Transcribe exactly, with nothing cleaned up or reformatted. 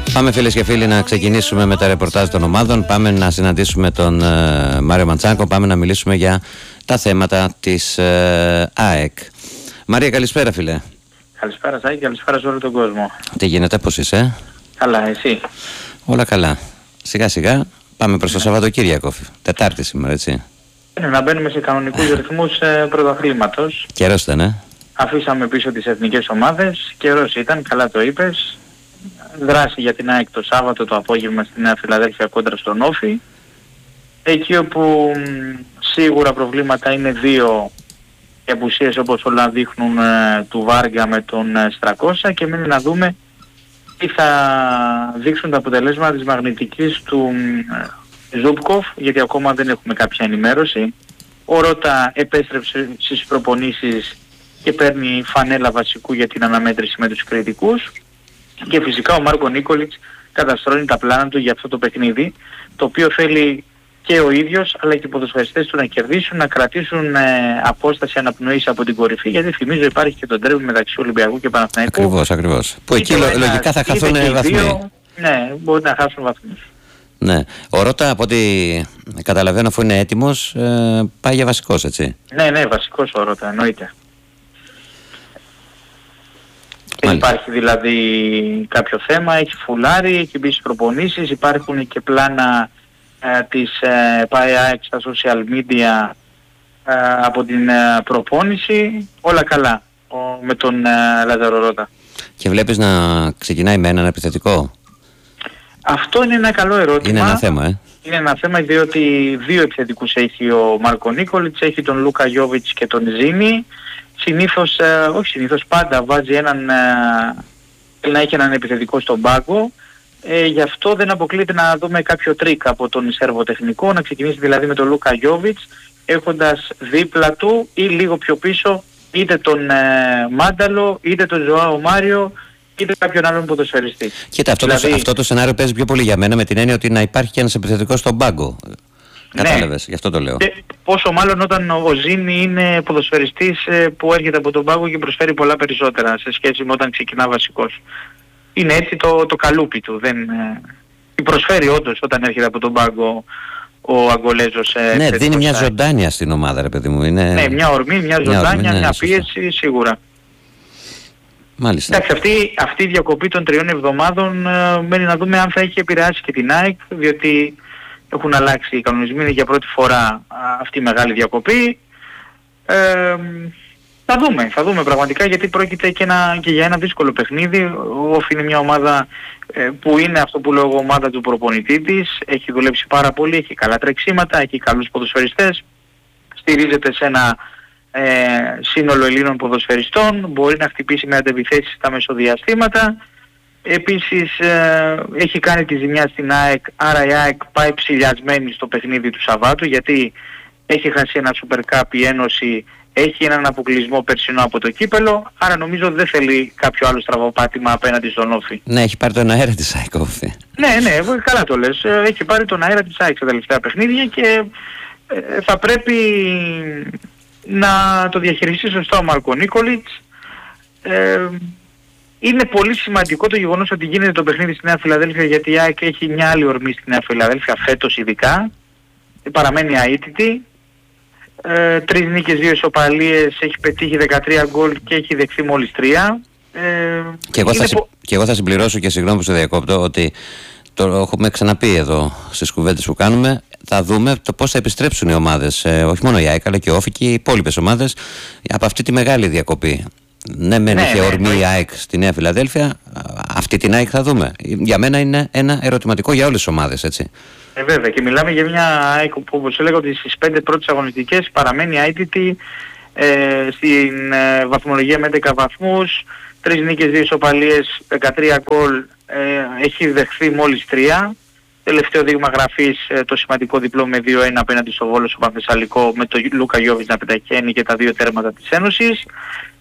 Πάμε φίλες και φίλοι να ξεκινήσουμε με τα ρεπορτάζ των ομάδων. Πάμε να συναντήσουμε τον ε, Μάριο Μαντσάκο. Πάμε να μιλήσουμε για τα θέματα της ε, ΑΕΚ. Μαρία, καλησπέρα φίλε. Καλησπέρα Σάκη, καλησπέρα σε όλο τον κόσμο. Τι γίνεται, πώς είσαι? Καλά, εσύ? Όλα καλά. Σιγά σιγά πάμε προς το Σαββατοκύριακο. Τετάρτη σήμερα, έτσι. Είναι να μπαίνουμε σε κανονικούς ρυθμούς ε, πρωταθλήματος. Καιρός ήταν, ε. Αφήσαμε πίσω τις εθνικές ομάδες. Καιρός ήταν, καλά το είπες. Δράση για την ΑΕΚ το Σάββατο το απόγευμα στη Νέα Φιλαδέλφια κόντρα στον Όφη. Εκεί όπου μ, σίγουρα προβλήματα είναι δύο οι απουσίες, όπως όλα δείχνουν, ε, του Βάργα με τον ε, Στρακώσα, και μένει να δούμε τι θα δείξουν τα αποτελέσματα της μαγνητικής του ε, Ζούπκοφ, γιατί ακόμα δεν έχουμε κάποια ενημέρωση. Ο Ρώτα επέστρεψε στις προπονήσεις και παίρνει φανέλα βασικού για την αναμέτρηση με τους κριτικούς. Και φυσικά ο Μάρκο Νίκολιτς καταστρώνει τα πλάνα του για αυτό το παιχνίδι, το οποίο θέλει και ο ίδιος αλλά και οι ποδοσφαιριστές του να κερδίσουν, να κρατήσουν ε, απόσταση αναπνοής από την κορυφή, γιατί θυμίζω υπάρχει και το ντέρμπι μεταξύ Ολυμπιακού και Παναθηναϊκού. Ακριβώς, ακριβώς. Που εκεί λο, λογικά θα χαθούν βαθμοί. Δύο, ναι, μπορεί να χάσουν βαθμούς. Ναι. Ο Ρώτα, από ό,τι καταλαβαίνω, αφού είναι έτοιμος, ε, πάει για βασικός, έτσι. Ναι, ναι, βασικός ο Ρώτα, εννοείται. Δεν υπάρχει δηλαδή κάποιο θέμα, έχει φουλάρει, έχει μπει στις προπονήσεις, υπάρχουν και πλάνα ε, της ε, ΠΑΕ στα social media ε, από την ε, προπόνηση, όλα καλά ο, με τον ε, Λάζαρο Ρώτα. Και βλέπεις να ξεκινάει με έναν επιθετικό? Αυτό είναι ένα καλό ερώτημα. Είναι ένα θέμα, ε. Είναι ένα θέμα, διότι δύο επιθετικούς έχει ο Μάρκο Νίκολιτς, έχει τον Λούκα Γιόβιτς και τον Ζήνη. Συνήθως, ε, όχι συνήθως, πάντα βάζει έναν, ε, να έχει έναν επιθετικό στον πάγκο. Ε, γι' αυτό δεν αποκλείεται να δούμε κάποιο τρίκ από τον Σέρβο τεχνικό, να ξεκινήσει δηλαδή με τον Λούκα Γιόβιτς, έχοντας δίπλα του ή λίγο πιο πίσω είτε τον ε, Μάνταλο, είτε τον Ζωάο Μάριο, είτε κάποιον άλλον ποδοσφαιριστή. Κοίτα, αυτό, δηλαδή, το, αυτό το σενάριο παίζει πιο πολύ για μένα, με την έννοια ότι να υπάρχει και ένας επιθετικός στον πάγκο. Κατάλαβες, ναι, γι' αυτό το λέω. Και πόσο μάλλον όταν ο Ζήνη είναι ποδοσφαιριστής που έρχεται από τον πάγκο και προσφέρει πολλά περισσότερα σε σχέση με όταν ξεκινά βασικός. Είναι έτσι το, το καλούπι του. Δεν, προσφέρει όντως όταν έρχεται από τον πάγκο ο Αγκολέζος. Ναι, δίνει μια ζωντάνια στην ομάδα, ρε παιδί μου. Είναι... Ναι, μια ορμή, μια ζωντάνια, μια, ορμή, ναι, μια πίεση, σωστά, σίγουρα. Μάλιστα. Εντάξει, αυτή, αυτή η διακοπή των τριών εβδομάδων ε, μένει να δούμε αν θα έχει επηρεάσει και την ΑΕΚ, διότι έχουν αλλάξει οι κανονισμοί, είναι για πρώτη φορά α, αυτή η μεγάλη διακοπή. Ε, θα δούμε, θα δούμε πραγματικά, γιατί πρόκειται και, ένα, και για ένα δύσκολο παιχνίδι. Ο Όφη είναι μια ομάδα ε, που είναι αυτό που λέω εγώ, ομάδα του προπονητή της. Έχει δουλέψει πάρα πολύ, έχει καλά τρεξίματα, έχει καλούς ποδοσφαιριστές. Στηρίζεται σε ένα ε, σύνολο Ελλήνων ποδοσφαιριστών. Μπορεί να χτυπήσει με αντεπιθέσεις στα μεσοδιαστήματα. Επίσης ε, έχει κάνει τη ζημιά στην ΑΕΚ, άρα η ΑΕΚ πάει ψηλιασμένη στο παιχνίδι του Σαββάτου, γιατί έχει χάσει ένα Super Cup η Ένωση, έχει έναν αποκλεισμό περσινό από το κύπελο, άρα νομίζω δεν θέλει κάποιο άλλο στραβοπάτημα απέναντι στον Όφη. Ναι, έχει πάρει τον αέρα της ΑΕΚ Όφη. Ναι, ναι, καλά το λες, έχει πάρει τον αέρα της ΑΕΚ στα τελευταία παιχνίδια και ε, θα πρέπει να το διαχειριστεί σωστά ο Μάρκο Νίκολιτς. Ε, Είναι πολύ σημαντικό το γεγονός ότι γίνεται το παιχνίδι στη Νέα Φιλαδέλφια, γιατί η ΑΕΚ έχει μια άλλη ορμή στη Νέα Φιλαδέλφια φέτος ειδικά. Παραμένει αίτητη. Ε, τρεις νίκες, δύο ισοπαλίες, έχει πετύχει δεκατρία γκολ και έχει δεχθεί μόλις τρία. Ε, και, εγώ θα, πο... και εγώ θα συμπληρώσω, και συγγνώμη που σε διακόπτω, ότι το έχουμε ξαναπεί εδώ στις κουβέντες που κάνουμε. Θα δούμε το πώς θα επιστρέψουν οι ομάδες, ε, όχι μόνο η ΑΕΚ αλλά και ο Όφη και οι υπόλοιπες ομάδες, από αυτή τη μεγάλη διακοπή. Ναι, μεν ναι, είχε ναι, ορμή ναι. η ΑΕΚ στη Νέα Φιλαδέλφια, αυτή την ΑΕΚ θα δούμε. Για μένα είναι ένα ερωτηματικό για όλες τις ομάδες, έτσι. Ε, βέβαια, και μιλάμε για μια ΑΕΚ που, όπως έλεγα, ότι στις πέντε πρώτες αγωνιστικές παραμένει αίτητη, ε, στην ε, βαθμολογία με έντεκα βαθμούς, τρεις νίκες, δύο ισοπαλίες, δεκατρία γκολ, ε, έχει δεχθεί μόλις τρία. Τελευταίο δείγμα γραφής, ε, το σημαντικό διπλό με δύο ένα απέναντι στο Βόλο στο Πανθεσσαλικό, με τον Λούκα Γιόβιτς να πεταχαίνει και τα δύο τέρματα της Ένωσης.